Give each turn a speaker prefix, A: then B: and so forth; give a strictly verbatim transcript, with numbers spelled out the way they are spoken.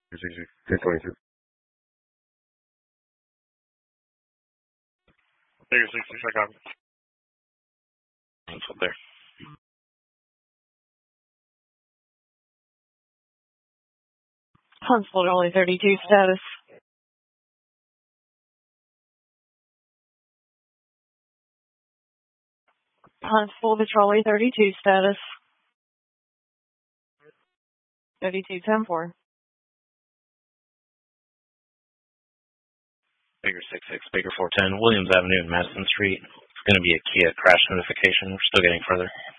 A: ten twenty-two.
B: Figure sixty, check out. What's up there?
C: Huntsville, Charlie thirty-two, status. Huntsville to Charlie thirty-two, status. thirty-two, ten four.
B: Figure six six, Baker four ten, Williams Avenue and Madison Street. It's going to be a Kia crash notification. We're still getting further.